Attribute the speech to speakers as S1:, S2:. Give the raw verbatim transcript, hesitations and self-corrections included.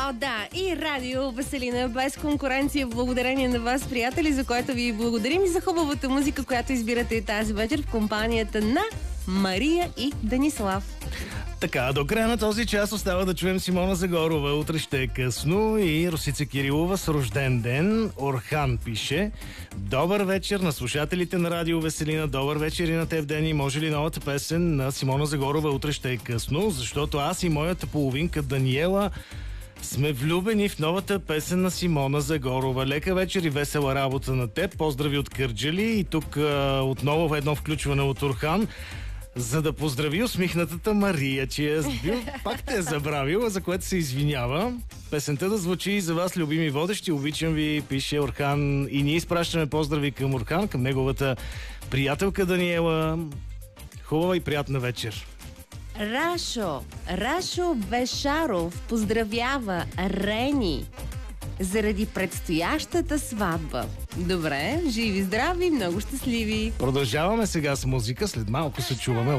S1: О, да, и радио Веселина без конкуренция. Благодарение на вас, приятели, за което ви благодарим и за хубавата музика, която избирате тази вечер в компанията на Мария и Денислав.
S2: Така, до края на този час остава да чуем Симона Загорова. Утре ще е късно и Росица Кирилова с рожден ден. Орхан пише: добър вечер на слушателите на радио Веселина. Добър вечер и на теб, Дени. Може ли новата песен на Симона Загорова Утре ще е късно? Защото аз и моята половинка Даниела сме влюбени в новата песен на Симона Загорова. Лека вечер и весела работа на теб. Поздрави от Кърджали. И тук а, отново едно включване от Орхан, за да поздрави усмихнатата Мария, че е бил, пак те е забравила, за което се извинява. Песента да звучи и за вас, любими водещи. Обичам ви, пише Орхан. И ние изпращаме поздрави към Орхан, към неговата приятелка Даниела. Хубава и приятна вечер.
S1: Рашо, Рашо Бешаров поздравява Рени заради предстоящата сватба. Добре, живи, здрави, много щастливи.
S2: Продължаваме сега с музика. След малко се чуваме.